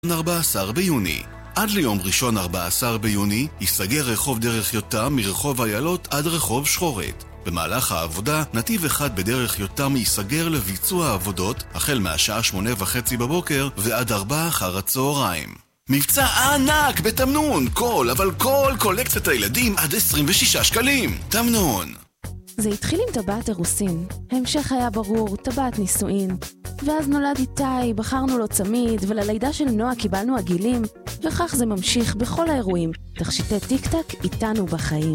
14 ביוני. עד ליום ראשון 14 ביוני ייסגר רחוב דרך יותם מרחוב איילות עד רחוב שחורת. במהלך העבודה, נתיב אחד בדרך יותם ייסגר לביצוע העבודות החל מהשעה 8:30 בבוקר ועד 4 אחר הצהריים. מבצע ענק בתמנון, אבל כל קולקציית הילדים עד 26 שקלים. תמנון. זה התחיל עם טבעת אירוסין, ההמשך היה ברור, טבעת נישואין. ואז נולד איתי, בחרנו לו צמיד, וללידה של נועה קיבלנו עגילים, וכך זה ממשיך בכל האירועים. תכשיטי טיק טק איתנו בחיים.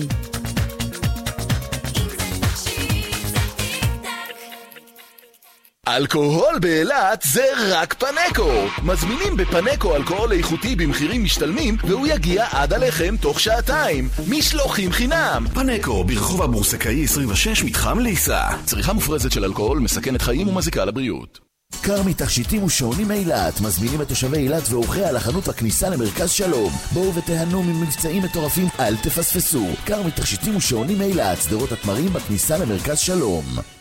אלכוהול באילת זה רק פנקו. מזמינים בפנקו אלכוהול איכותי במחירים משתלמים, והוא יגיע עד עליכם תוך שעתיים. משלוחים חינם. פנקו, ברחוב הבורסקאי 26, מתחם ליסה. צריכה מופרזת של אלכוהול מסכנת חיים ומזיקה לבריאות. קרמי תכשיטים ושעונים אילת מזמינים את תושבי אילת ואורחיה על החנות בכניסה למרכז שלום. בואו ותהנו ממבצעים מטורפים, אל תפספסו. קרמי תכשיטים ושעונים אילת, שדרות התמרים בכניסה למרכז שלום.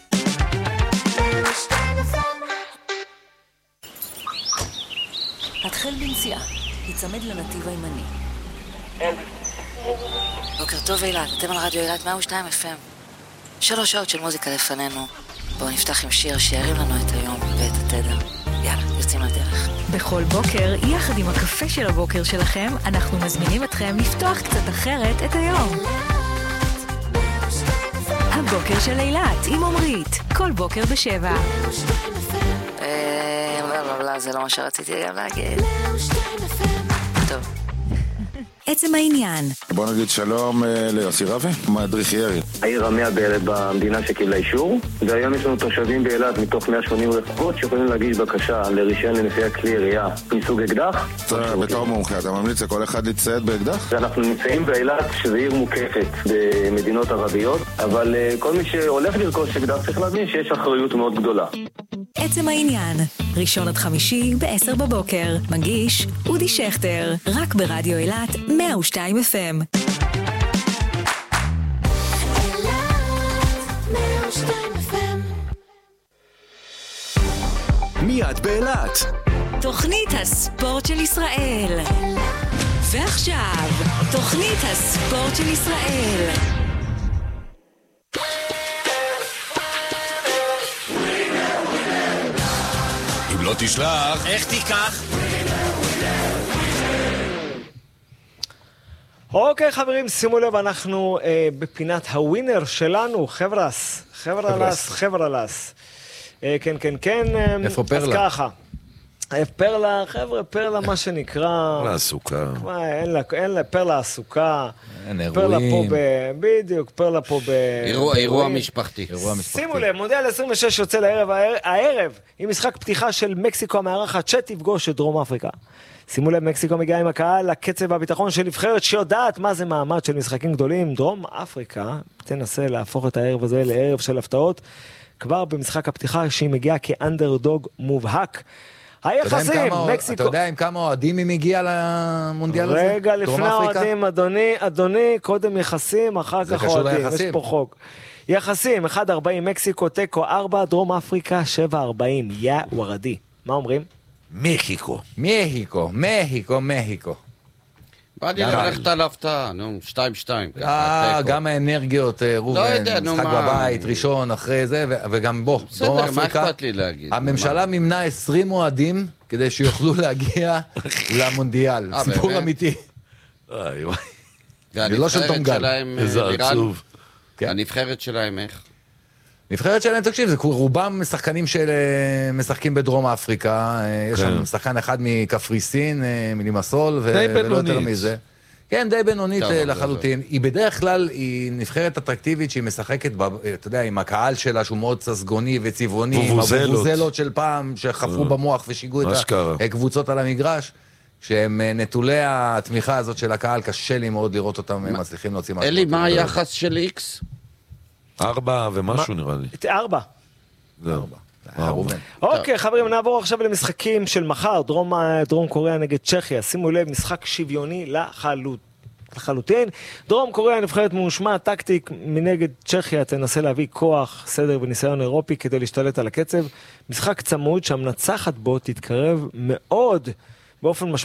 התחל בנסיעה, יצמד לנתיב הימני. בוקר טוב אילת, אתם על רדיו אילת 102 FM. 3 שעות של מוזיקה לפנינו. בואו נפתח עם שיר שירים לנו את היום ואת התדר. יאללה, יוצאים לדרך. בכל בוקר, יחד עם הקפה של הבוקר שלכם, אנחנו מזמינים אתכם לפתוח קצת אחרת את היום. הבוקר של אילת עם עומרית, כל בוקר ב7. זה לא מה שרציתי גם להגיד. טוב. עצם העניין. בוא נגיד שלום ליוסי רבי, מדריך ירי. העיר המאה במדינה שקיבלה אישור, והיום יש לנו תושבים באילת מתוך 180 רחובות שיכולים להגיש בקשה לרישיון לנשיאת כלי ירייה מסוג אקדח. בתור מומחה, אתה ממליץ לכל אחד להצטייד באקדח? אנחנו נמצאים באילת שזה עיר מוקפת במדינות ערביות, אבל כל מי שהולך לרכוש אקדח צריך להבין שיש אחריות מאוד גדולה. עצם העניין, ראשון עד חמישי ב-10 בבוקר, מגיש אודי שכטר, רק ברדיו אילת 102 FM. מיד באילת. תוכנית הספורט של ישראל. ועכשיו, תוכנית הספורט של ישראל. לא תשלח, איך תיקח? אוקיי חברים, שימו לב, אנחנו בפינת הווינר שלנו, חבר'ס. כן. איפה פרלה? אז ככה. פרלה, חבר'ה, פרלה מה שנקרא... פרלה עסוקה. אין לה פרלה עסוקה. אין פרלה אירועים. פה בדיוק, פרלה פה אירוע משפחתי. שימו לב, מונדיאל 26 יוצא הערב עם משחק פתיחה של מקסיקו המארחת שתפגוש את דרום אפריקה. שימו לב, מקסיקו מגיעה עם הקהל לקצב והביטחון של נבחרת שיודעת מה זה מעמד של משחקים גדולים. דרום אפריקה תנסה להפוך את הערב הזה לערב של הפתעות כבר במשחק הפתיחה שהיא מגיעה כאנדרדוג מובהק. היחסים, מקסיקו... אתה יודע עם כמה אוהדים היא מגיעה למונדיאל הזה? רגע, לפני אוהדים, אדוני, קודם יחסים, אחר כך אוהדים, יש פה חוק. יחסים, 1.40 מקסיקו, טקו 4, דרום אפריקה 7.40, יא ורדי. מה אומרים? מחיקו. בא לי ללכת על הפתעה, 2-2. גם האנרגיות, רובן, משחק בבית, ראשון, אחרי זה, וגם בוא, דרום אפריקה, הממשלה מימנה 20 אוהדים, כדי שיוכלו להגיע למונדיאל, סיפור אמיתי. והנבחרת שלהם, הנבחרת שלהם איך? נבחרת שלהם, תקשיב, זה רובם שחקנים שמשחקים בדרום אפריקה, יש שם שחקן אחד מקפריסין, מלימסול, ולא יותר מזה. כן, די בינונית לחלוטין. היא בדרך כלל, היא נבחרת אטרקטיבית שהיא משחקת, אתה יודע, עם הקהל שלה, שהוא מאוד ססגוני וצבעוני, עם הבובוזלות של פעם, שחפרו במוח ושיגעו את הקבוצות על המגרש, שהם נטולי התמיכה הזאת של הקהל, קשה לי מאוד לראות אותם, הם מצליחים להוציא משהו. אלי, מה היחס של איקס? 4 ומשהו נראה לי. 4. זה 4. אוקיי, חברים, נעבור עכשיו למשחקים של מחר, דרום קוריאה נגד צ'כיה. שימו לב, משחק שוויוני לחלוטין. דרום קוריאה נבחרת מושמע טקטיק מנגד צ'כיה, תנסה להביא כוח, סדר וניסיון אירופי כדי להשתלט על הקצב. משחק צמוד שהמנצחת בו תתקרב מאוד באופן